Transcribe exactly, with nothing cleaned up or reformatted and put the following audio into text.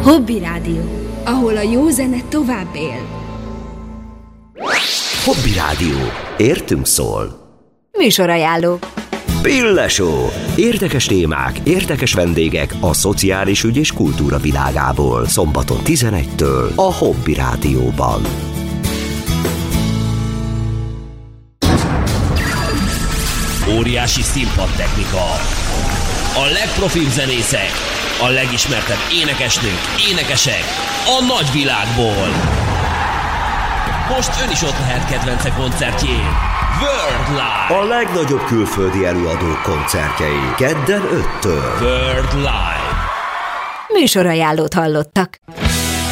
Hobby Rádió, ahol a jó zene tovább él. Hobby Rádió. Értünk szól. Műsorajánló. Pille-show. Érdekes témák, érdekes vendégek a szociális ügy és kultúra világából. Szombaton tizenegytől a Hobby Rádióban. Óriási színpadtechnika. A legprofibb zenészek, a legismertebb énekesnők, énekesek a nagyvilágból. Most ön is ott lehet kedvence koncertjén. World Live. A legnagyobb külföldi előadók koncertjei. Kedden öttől. World Live. Műsorajánlót hallottak.